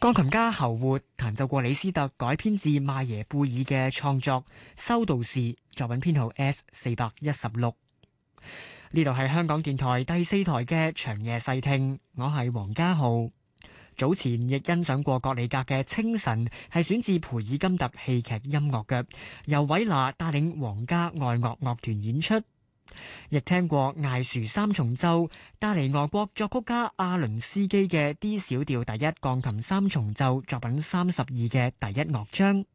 鋼琴家侯活彈奏過李斯特改編自麥耶貝爾嘅創作《修道士》，作品編號 S416。呢度係香港電台第4台嘅長夜細聽，我係黃家浩。早前亦欣賞過葛里格嘅《清晨》，係選自培爾金特戲劇音樂嘅，由韋拿帶領皇家愛樂樂團演出。亦聽過艾殊三重奏，帶嚟俄國作曲家阿倫斯基嘅 D 小調第一鋼琴三重奏作品32嘅第一樂章。